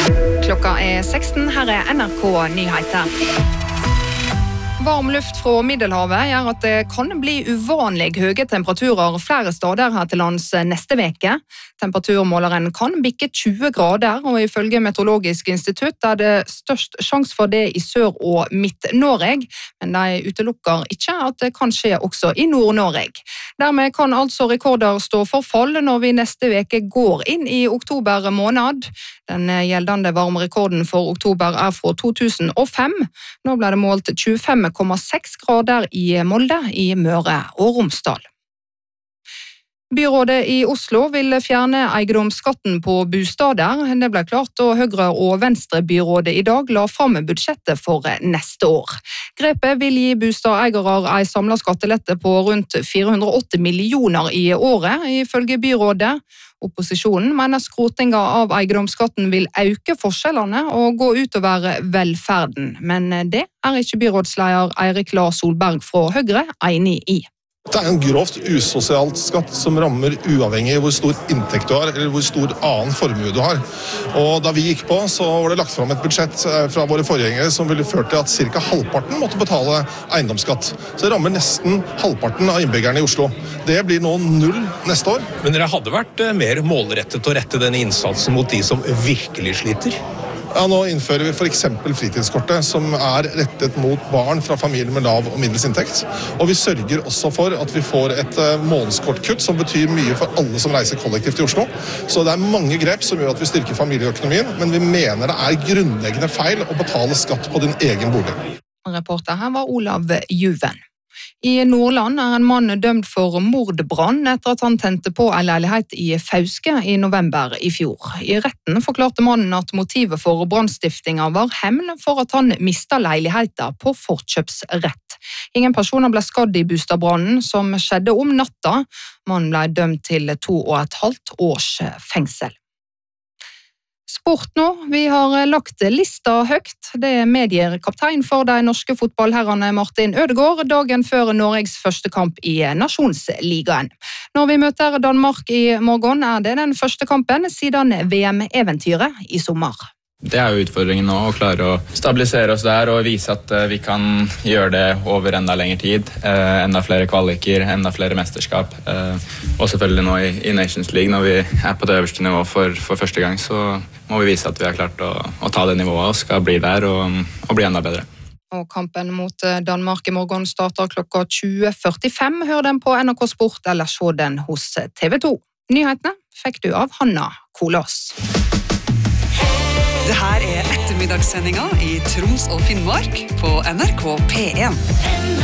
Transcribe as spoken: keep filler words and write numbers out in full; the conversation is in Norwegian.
Klokka er seksten, her er N R K Nyheter. Varm luft fra Middelhavet gjør at det kan bli uvanlig høye temperaturer flere steder her til lands neste veke. Temperaturmåleren kan bikke tjue grader, og ifølge Meteorologisk institutt er det størst sjanse for det i Sør- og Midt-Norge, men de utelukker ikke at det kan skje også i Nord-Norge. Dermed kan altså rekorder stå for fall når vi neste veke går inn i oktober måned. Den gjeldende varmerekorden for oktober er fra to tusen og fem. Nå ble det målt tjuefem komma seks grader i Molde i Møre og Romsdal. Byrådet i Oslo vil fjerne eiendomsskatten på bostader. Det ble klart da Høyre- og Venstre-byrådet i dag la fram budsjettet for neste år. Grepet vil gi bostadeigere en samlet skattelette på rundt fire hundre og åtti millioner i året, ifølge byrådet. Opposisjonen mener skrotinga av eiendomsskatten vil øke forskjellene og gå utover velferden, men det er ikke byrådsleder Eirik La Solberg fra Høyre enig i. Det er en grovt usosialt skatt som rammer uavhengig av hvor stor inntekt du har, eller hvor stor annen formue du har. Og da vi gikk på, så var det lagt fram et budsjett fra våre forgjengere som ville ført til at ca. halvparten måtte betale eiendomsskatt. Så det rammer nesten halvparten av innbyggerne i Oslo. Det blir nå null neste år. Men dere hadde vært mer målrettet å rette denne innsatsen mot de som virkelig sliter? Ja, nå innfører vi for eksempel fritidskortet, som er rettet mot barn fra familier med lav og middels inntekt. Og vi sørger også for at vi får et månedskortkutt, som betyr mye for alle som reiser kollektivt i Oslo. Så det er mange grep som gjør at vi styrker familieøkonomien, men vi mener det er grunnleggende feil å betale skatt på din egen bolig. Reporter her var Olav Juven. I Nordland er en mann dømt for mordbrann etter at han tente på en leilighet i Fauske i november i fjor. I retten forklarte mannen at motivet for brannstiftinga var hevn for at han mistet leiligheten på forkjøpsrett. Ingen personer ble skadd i boligbrannen som skjedde om natta. Mannen ble dømt til to og et halvt års fengsel. Sport nå. Vi har lagt lista høyt. Det medgir kaptein for de norske fotballherrene Martin Ødegaard dagen før Norges første kamp i Nasjonsligaen. Når vi møter Danmark i morgen, er det den første kampen siden V M-eventyret i sommer. Det er jo utfordringen nå, å klare å stabilisere oss der og vise at vi kan gjøre det over enda lengre tid. Eh, enda flere kvaliker, enda flere mesterskap. Eh, og selvfølgelig nå i, i Nations League, når vi er på det øverste nivået for, for første gang, så må vi vise at vi har klart å, å ta det nivået og skal bli der og, og bli enda bedre. Og kampen mot Danmark i morgen starter klokka tjue førtifem. Hør den på N R K Sport eller se den hos T V to. Nyhetene fikk du av Hanna Kolås. Det her er ettermiddagssendinga i Troms og Finnmark på N R K P en.